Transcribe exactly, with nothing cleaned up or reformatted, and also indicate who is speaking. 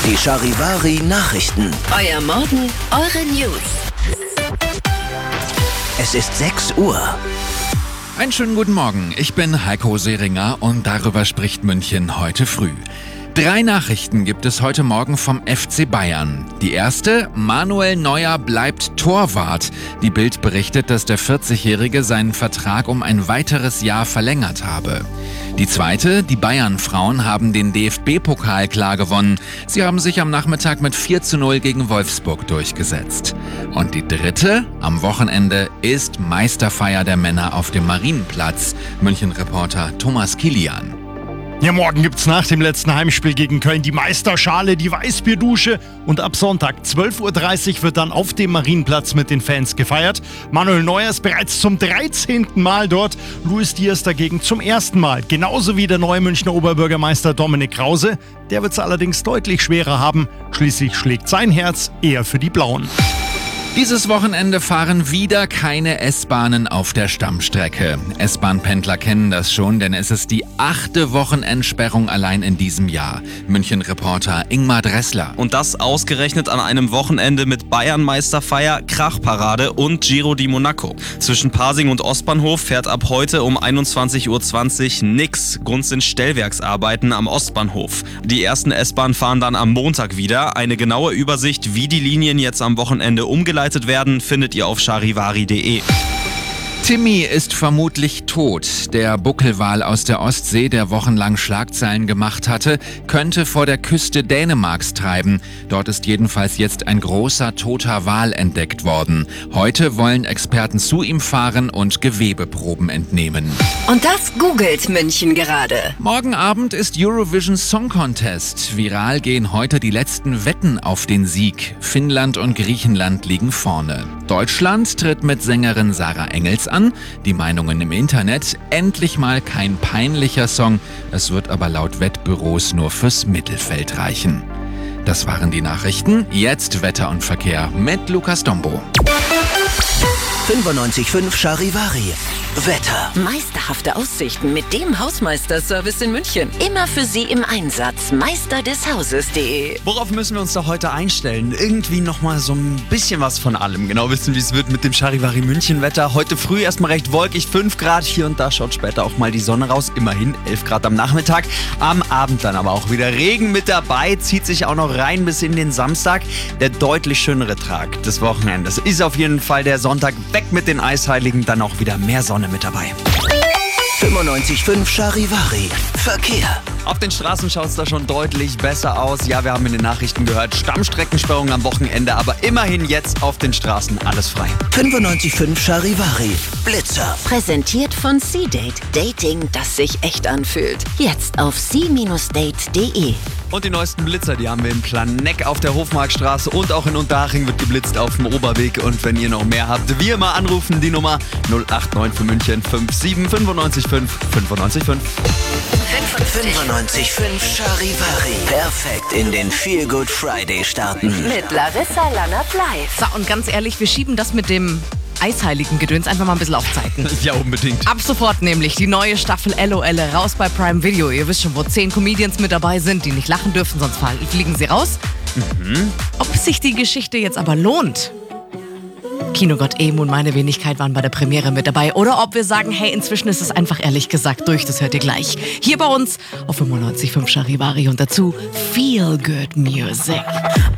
Speaker 1: Die Charivari Nachrichten.
Speaker 2: Euer Morgen, eure News.
Speaker 1: Es ist sechs Uhr.
Speaker 3: Einen schönen guten Morgen, ich bin Heiko Seringer und darüber spricht München heute früh. Drei Nachrichten gibt es heute Morgen vom F C Bayern. Die erste, Manuel Neuer bleibt Torwart. Die Bild berichtet, dass der vierzigjährige seinen Vertrag um ein weiteres Jahr verlängert habe. Die zweite, die Bayern-Frauen haben den D F B-Pokal klar gewonnen. Sie haben sich am Nachmittag mit vier zu null gegen Wolfsburg durchgesetzt. Und die dritte, am Wochenende ist Meisterfeier der Männer auf dem Marienplatz. München-Reporter Thomas Kilian.
Speaker 4: Ja, morgen gibt's nach dem letzten Heimspiel gegen Köln die Meisterschale, die Weißbierdusche und ab Sonntag zwölf Uhr dreißig wird dann auf dem Marienplatz mit den Fans gefeiert. Manuel Neuer ist bereits zum dreizehnten Mal dort, Luis Diaz dagegen zum ersten Mal. Genauso wie der neue Münchner Oberbürgermeister Dominik Krause. Der wird's allerdings deutlich schwerer haben. Schließlich schlägt sein Herz eher für die Blauen.
Speaker 3: Dieses Wochenende fahren wieder keine S-Bahnen auf der Stammstrecke. S-Bahn-Pendler kennen das schon, denn es ist die achte Wochenendsperrung allein in diesem Jahr. München-Reporter Ingmar Dressler.
Speaker 5: Und das ausgerechnet an einem Wochenende mit Bayern-Meisterfeier, Krachparade und Giro di Monaco. Zwischen Pasing und Ostbahnhof fährt ab heute um einundzwanzig Uhr zwanzig nix. Grund sind Stellwerksarbeiten am Ostbahnhof. Die ersten S-Bahnen fahren dann am Montag wieder. Eine genaue Übersicht, wie die Linien jetzt am Wochenende umgeleitet werden, findet ihr auf charivari punkt de.
Speaker 3: Timmy ist vermutlich tot. Der Buckelwal aus der Ostsee, der wochenlang Schlagzeilen gemacht hatte, könnte vor der Küste Dänemarks treiben. Dort ist jedenfalls jetzt ein großer toter Wal entdeckt worden. Heute wollen Experten zu ihm fahren und Gewebeproben entnehmen.
Speaker 2: Und das googelt München gerade.
Speaker 3: Morgen Abend ist Eurovision Song Contest. Viral gehen heute die letzten Wetten auf den Sieg. Finnland und Griechenland liegen vorne. Deutschland tritt mit Sängerin Sarah Engels an. Die Meinungen im Internet, endlich mal kein peinlicher Song. Es wird aber laut Wettbüros nur fürs Mittelfeld reichen. Das waren die Nachrichten. Jetzt Wetter und Verkehr mit Lukas Dombo.
Speaker 1: fünfundneunzig Komma fünf Charivari. Wetter.
Speaker 2: Meisterhafte Aussichten mit dem Hausmeister-Service in München. Immer für Sie im Einsatz. Meister des Hauses punkt de.
Speaker 6: Worauf müssen wir uns da heute einstellen? Irgendwie nochmal so ein bisschen was von allem. Genau wissen, wie es wird mit dem Charivari München Wetter. Heute früh erstmal recht wolkig, fünf Grad. Hier und da schaut später auch mal die Sonne raus. Immerhin elf Grad am Nachmittag. Am Abend dann aber auch wieder Regen mit dabei. Zieht sich auch noch rein bis in den Samstag. Der deutlich schönere Tag des Wochenendes ist auf jeden Fall der Sonntag. Weg mit den Eisheiligen, dann auch wieder mehr Sonne mit dabei.
Speaker 1: fünfundneunzig Komma fünf Charivari. Verkehr.
Speaker 6: Auf den Straßen schaut es da schon deutlich besser aus. Ja, wir haben in den Nachrichten gehört, Stammstreckensperrung am Wochenende, aber immerhin jetzt auf den Straßen alles frei.
Speaker 1: fünfundneunzig Komma fünf Charivari. Blitzer.
Speaker 2: Präsentiert von C-Date. Dating, das sich echt anfühlt. Jetzt auf c Date punkt de.
Speaker 6: Und die neuesten Blitzer, die haben wir in Planegg auf der Hofmarktstraße und auch in Unterhaching wird geblitzt auf dem Oberweg. Und wenn ihr noch mehr habt, wie immer anrufen, die Nummer null acht neun für München fünf sieben fünfundneunzig fünf fünfundneunzig fünf.
Speaker 1: fünfundneunzig Komma fünf Charivari. Perfekt in den Feel Good Friday starten.
Speaker 2: Mit Larissa Lannert live.
Speaker 7: So, und ganz ehrlich, wir schieben das mit dem Eisheiligen-Gedöns einfach mal ein bisschen auf Zeiten.
Speaker 6: Ja, unbedingt.
Speaker 7: Ab sofort nämlich die neue Staffel L O L raus bei Prime Video. Ihr wisst schon, wo zehn Comedians mit dabei sind, die nicht lachen dürfen, sonst fliegen sie raus. Mhm. Ob sich die Geschichte jetzt aber lohnt? Kinogott Ehm und meine Wenigkeit waren bei der Premiere mit dabei. Oder ob wir sagen, hey, inzwischen ist es einfach ehrlich gesagt durch, das hört ihr gleich. Hier bei uns auf fünfundneunzig Komma fünf Charivari und dazu Feel Good Music.